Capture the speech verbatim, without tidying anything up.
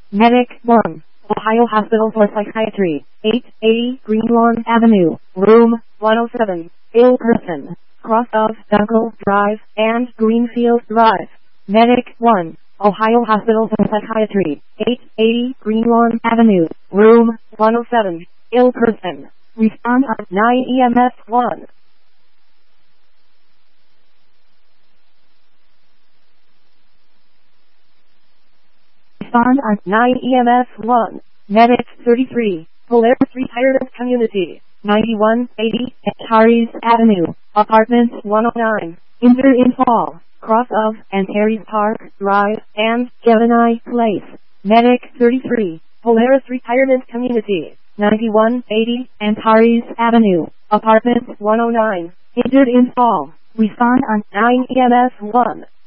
Medic one. Ohio Hospital for Psychiatry, eight eighty Greenlawn Avenue, room one oh seven, ill person, cross of Dunkel Drive and Greenfield Drive. Medic one. Ohio Hospital for Psychiatry, eight eighty Greenlawn Avenue, room one oh seven, ill person. Respond on nine E M S one. Respond on nine E M S one. Medic thirty-three, Polaris Retirement Community, ninety-one eighty Antares Avenue, Apartment one oh nine, injured in fall, cross of Antares Park Drive and Gemini Place. Medic thirty-three, Polaris Retirement Community, ninety-one eighty Antares Avenue, Apartment one oh nine, injured in fall. Respond on nine E M S one.